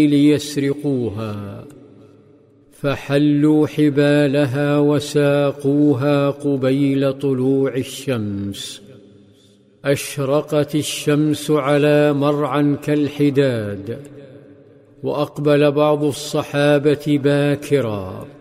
ليسرقوها، فحلوا حبالها وساقوها قبيل طلوع الشمس. أشرقت الشمس على مرعى كالحداد، وأقبل بعض الصحابة باكرا